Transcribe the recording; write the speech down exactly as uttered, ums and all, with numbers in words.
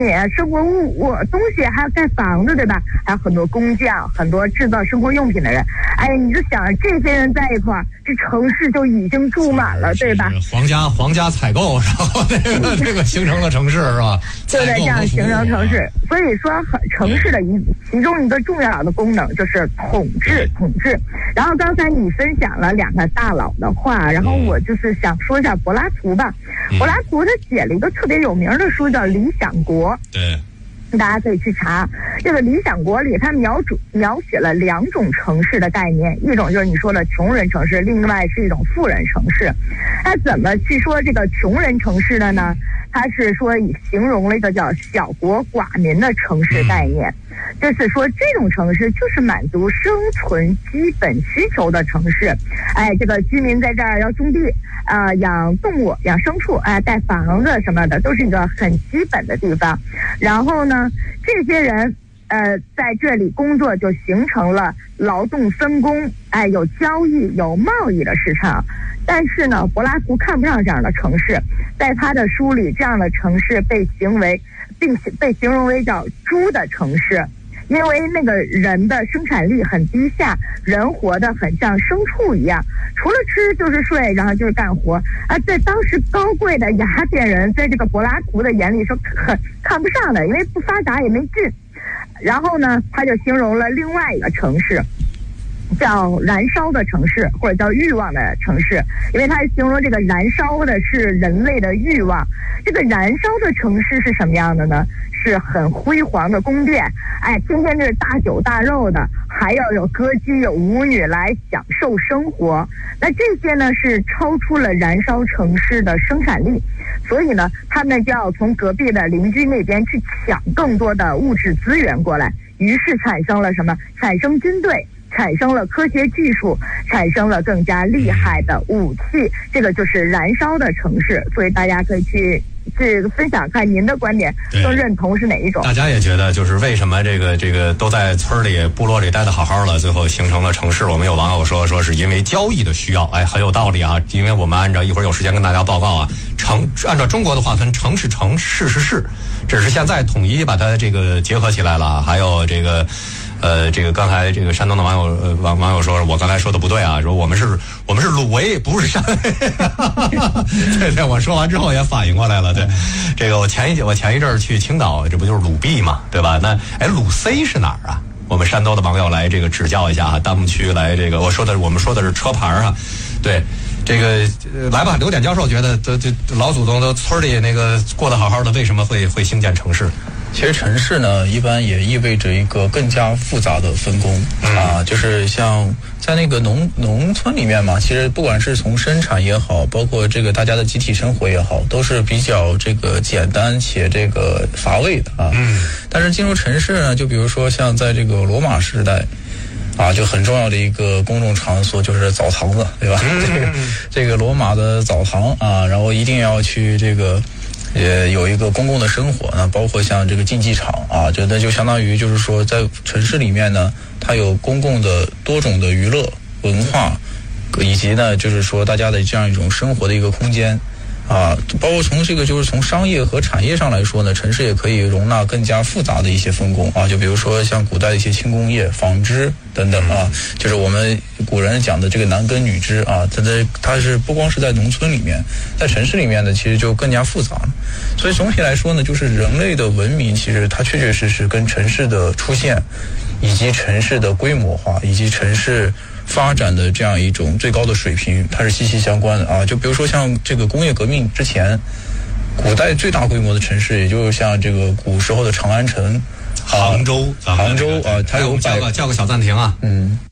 生活物物东西，还要盖房子，对吧？还有很多工匠，很多制造生活用品的人。哎，你就想这些人在一块儿，这城市就已经住满了，对吧？ 皇家皇家采购，然后那个这个形成了城市，是吧？ 就得这样形成城市。所以说，城市的一其中一个重要的功能就是统治，统治。然后刚才你分享了两个大佬的话，然后我就是想说一下柏拉图吧。 嗯、 柏拉图他写了一个特别有名的书，叫《理想国》。 对。 大家可以去查这个《理想国》里，它描主描写了两种城市的概念，一种就是你说的穷人城市，另外是一种富人城市。它怎么去说这个穷人城市的呢？它是说以形容了一个叫小国寡民的城市概念，就是说这种城市就是满足生存基本需求的城市。哎，这个居民在这儿要种地，呃，养动物、养牲畜，哎、呃，盖房子什么的，都是一个很基本的地方。然后呢，这些人呃在这里工作，就形成了劳动分工，哎，有交易、有贸易的市场。但是呢，柏拉图看不上这样的城市，在他的书里，这样的城市被形为，并被形容为叫猪的城市。因为那个人的生产力很低下，人活得很像牲畜一样，除了吃就是睡，然后就是干活啊。在当时高贵的雅典人，在这个柏拉图的眼里说很看不上的，因为不发达也没劲。然后呢，他就形容了另外一个城市，叫燃烧的城市，或者叫欲望的城市，因为他形容这个燃烧的是人类的欲望。这个燃烧的城市是什么样的呢？是很辉煌的宫殿，哎，天天就是大酒大肉的，还要有歌姬有舞女来享受生活。那这些呢是超出了燃烧城市的生产力，所以呢，他们就要从隔壁的邻居那边去抢更多的物质资源过来，于是产生了什么？产生军队，产生了科学技术，产生了更加厉害的武器，这个就是燃烧的城市。所以大家可以去这个分享看您的观点，更认同是哪一种？ 大家也觉得就是为什么这个这个都在村里部落里待得好好的，最后形成了城市？我们有网友说说是因为交易的需要，哎，很有道理啊。因为我们按照一会儿有时间跟大家报告啊，城按照中国的划分，城是城，市是市，只是现在统一把它这个结合起来了。还有这个。呃，这个刚才这个山东的网友呃网网友说，我刚才说的不对啊，说我们是我们是鲁维，不是山维。对对，我说完之后也反应过来了。对，这个我前一我前一阵儿去青岛，这不就是鲁 B 嘛，对吧？那哎，鲁 C 是哪儿啊？我们山东的网友来这个指教一下啊，弹幕区来这个，我说的我们说的是车牌啊，对。这个、呃、来吧，刘典教授觉得这这老祖宗的村里那个过得好好的，为什么会会兴建城市？ 其实城市呢，一般也意味着一个更加复杂的分工、嗯、啊，就是像在那个农农村里面嘛，其实不管是从生产也好，包括这个大家的集体生活也好，都是比较这个简单且这个乏味的啊。嗯。但是进入城市呢，就比如说像在这个罗马时代。啊，就很重要的一个公众场所就是澡堂子，对吧？嗯、这个这个罗马的澡堂啊，然后一定要去这个，呃，有一个公共的生活呢，包括像这个竞技场啊，就那就相当于就是说，在城市里面呢，它有公共的多种的娱乐文化，以及呢，就是说大家的这样一种生活的一个空间。啊，包括从这个就是从商业和产业上来说呢，城市也可以容纳更加复杂的一些分工啊，就比如说像古代的一些轻工业、纺织等等啊，就是我们古人讲的这个男耕女织啊，它在它是不光是在农村里面，在城市里面呢，其实就更加复杂。所以总体来说呢，就是人类的文明其实它确确实实跟城市的出现，以及城市的规模化，以及城市发展的这样一种最高的水平，它是息息相关的啊！就比如说像这个工业革命之前，古代最大规模的城市，也就是像这个古时候的长安城、 杭州、 杭州啊，它有叫个叫个小暂停啊， 嗯。